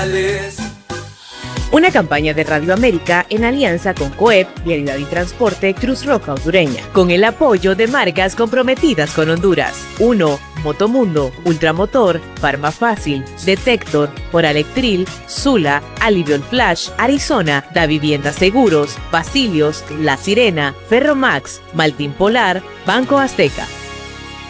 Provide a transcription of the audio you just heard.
Una campaña de Radio América en alianza con COEP, Vialidad y Transporte Cruz Roja Hondureña, con el apoyo de marcas comprometidas con Honduras. 1. Motomundo, Ultramotor, Farma Fácil, Detector, Oralectril, Sula, Aliviol Flash, Arizona, Da Vivienda Seguros, Basilios, La Sirena, Ferromax, Maltín Polar, Banco Azteca.